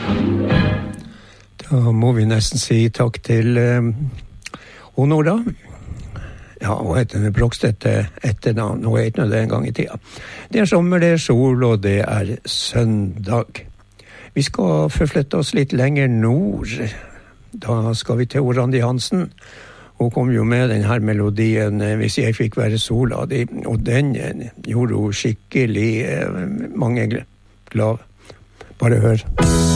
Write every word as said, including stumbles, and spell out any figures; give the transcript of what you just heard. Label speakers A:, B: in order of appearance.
A: Da må vi nesten si takk til um, Nora. Ja, hun heter Brokstedt etternavn. Hun heter det en gang i tida. Det er sommer, det er sol, og det er søndag. Vi skal forflytte oss litt lenger nord. Da skal vi til Randi Hansen. Hun kom jo med den her melodien «Hvis jeg fikk være sola», og den gjorde hun skikkelig mange glad. Bare hør.